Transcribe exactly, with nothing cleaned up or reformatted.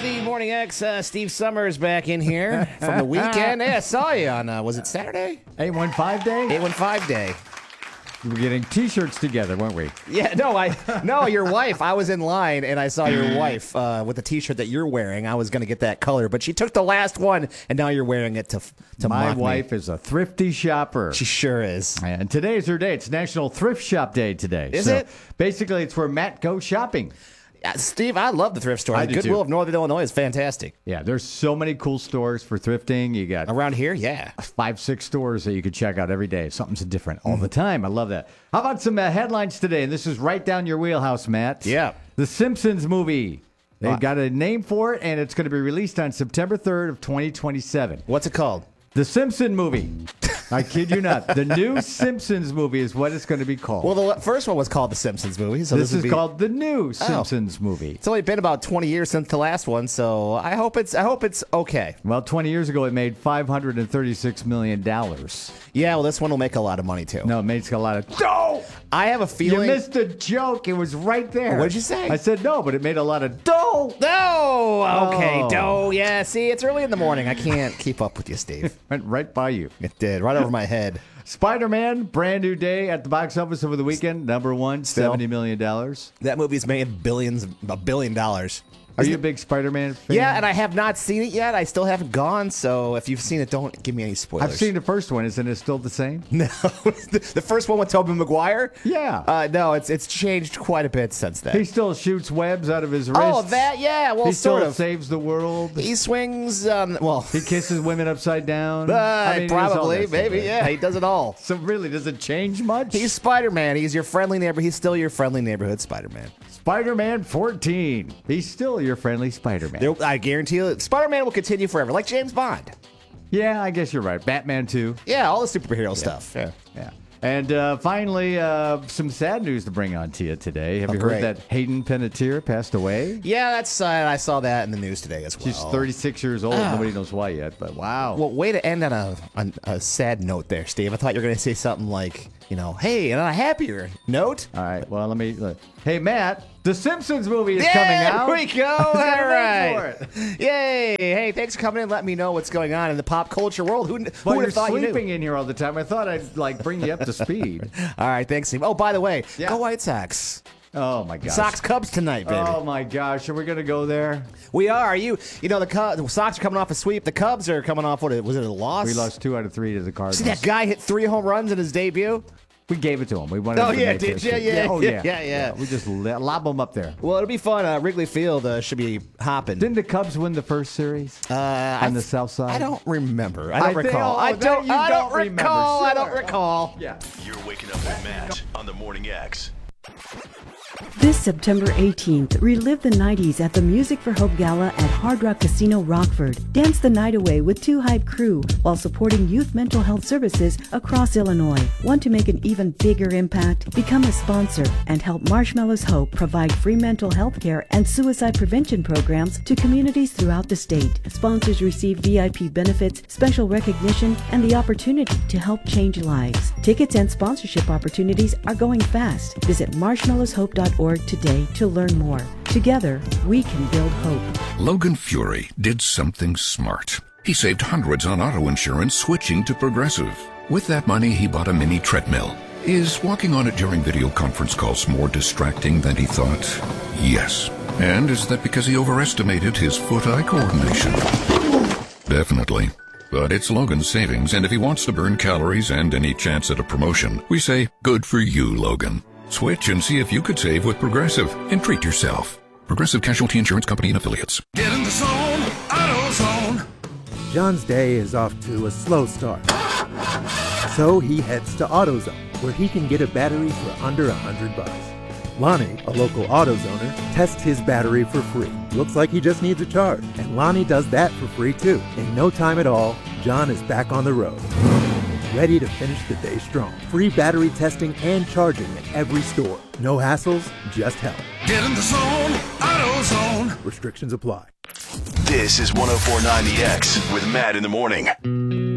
the Morning X. Uh, Steve Summers back in here from the weekend. Hey, I saw you on, uh, was it Saturday? eight one five day? eight one five day. We were getting T-shirts together, weren't we? Yeah, no, I no, your wife. I was in line and I saw your wife uh, with the T-shirt that you're wearing. I was going to get that color, but she took the last one, and now you're wearing it to to My mock me. wife is a thrifty shopper. She sure is. And today is her day. It's National Thrift Shop Day today. Is so it? Basically, it's where Matt goes shopping. Uh, Steve, I love the thrift store. I The do Goodwill too. of Northern Illinois is fantastic. Yeah, there's so many cool stores for thrifting. You got Around here, yeah. five, six stores that you could check out every day. Something's different all the time. I love that. How about some uh, headlines today? And this is right down your wheelhouse, Matt. Yeah. The Simpsons movie. They've Wow. got a name for it, and it's going to be released on September third of twenty twenty-seven. What's it called? The Simpson movie. I kid you not. The new Simpsons movie is what it's going to be called. Well, the first one was called The Simpsons Movie. So this this, is would be, called the new Simpsons movie. It's only been about twenty years since the last one, so I hope it's I hope it's okay. Well, twenty years ago, it made five hundred thirty-six million dollars. Yeah, well, this one will make a lot of money too. No, it made a lot of... No! I have a You feeling. missed a joke. It was right there. What'd you say? I said no, but it made a lot of dough. No. Okay. Oh. Dough. Yeah. See, it's early in the morning. I can't keep up with you, Steve. Went right by you. It did right over my head. Spider-Man, brand new day at the box office over the weekend. Number one, Still. seventy million dollars. That movie's made billions, a billion dollars. Are you a big Spider-Man fan? Yeah, and I have not seen it yet. I still haven't gone. So if you've seen it, don't give me any spoilers. I've seen the first one. Isn't it still the same? No, the the first one with Tobey Maguire. Yeah. Uh, no, it's it's changed quite a bit since then. He still shoots webs out of his wrists. oh, that yeah. Well, He still sort of. saves the world. He swings. Um, well, He kisses women upside down. uh, I mean, he does all probably, that stuff, maybe. right? Yeah, he does it all. So really, does it change much? He's Spider-Man. He's your friendly neighbor. He's still your friendly neighborhood Spider-Man. Spider-Man fourteen. He's still your friendly Spider-Man. There- I guarantee you, Spider-Man will continue forever, like James Bond. Yeah, I guess you're right. Batman too. Yeah, all the superhero stuff. Yeah. Yeah. And uh, finally, uh, some sad news to bring on to you today. Have Oh, you great. heard that Hayden Panettiere passed away? Yeah, that's. Uh, I saw that in the news today as well. She's thirty-six years old. Ah. Nobody knows why yet, but wow. Well, way to end on a on a sad note there, Steve. I thought you were going to say something like, you know, hey, and on a happier note. All right. Well, let me. Look. Hey, Matt, the Simpsons movie is Yeah, coming out. There we go. I've All got a name right. for it. Yay. Hey, thanks for coming in. Let me know what's going on in the pop culture world. Who, who Well, would you're have thought you sleeping knew? in here all the time. I thought I'd like bring you up to speed. All right, thanks, Steve. Oh, by the way, Yeah. go White Sox. Oh my gosh. Sox Cubs tonight, baby. Oh my gosh. Are we gonna go there? We are. You you know, the, Cubs, the Sox are coming off a sweep. The Cubs are coming off, what, was it a loss? We lost two out of three to the Cardinals. See that guy hit three home runs in his debut? We gave it to him. We wanted. Oh, him to yeah, make did history. you? Yeah, Oh yeah, yeah. yeah, yeah. We just li- lob them up there. Well, it'll be fun. Uh, Wrigley Field uh, should be hopping. Didn't the Cubs win the first series uh, on I the th- south side? I don't remember. I I don't think- recall. oh, I that don't. you I don't, don't remember. recall. I don't Sure. recall. Yeah. You're waking up with Matt on the Morning X. This September eighteenth, relive the nineties at the Music for Hope Gala at Hard Rock Casino Rockford. Dance the night away with Two Hype Crew while supporting youth mental health services across Illinois. Want to make an even bigger impact? Become a sponsor and help Marshmallows Hope provide free mental health care and suicide prevention programs to communities throughout the state. Sponsors receive V I P benefits, special recognition, and the opportunity to help change lives. Tickets and sponsorship opportunities are going fast. Visit marshmallows hope dot org today to learn more. Together, we can build hope. Logan Fury did something smart. He saved hundreds on auto insurance switching to Progressive. With that money, he bought a mini treadmill. Is walking on it during video conference calls more distracting than he thought? Yes. And is that because he overestimated his foot-eye coordination? Definitely. But it's Logan's savings, and if he wants to burn calories and any chance at a promotion, we say, good for you, Logan. Switch and see if you could save with Progressive and treat yourself. Progressive Casualty Insurance Company and Affiliates. Get in the zone, AutoZone. John's day is off to a slow start. So he heads to AutoZone, where he can get a battery for under a hundred bucks. Lonnie, a local AutoZoner, tests his battery for free. Looks like he just needs a charge, and Lonnie does that for free too. In no time at all, John is back on the road, ready to finish the day strong. Free battery testing and charging at every store. No hassles, just help. Get in the zone, AutoZone. Restrictions apply. This is one oh four point nine The X with Matt in the morning.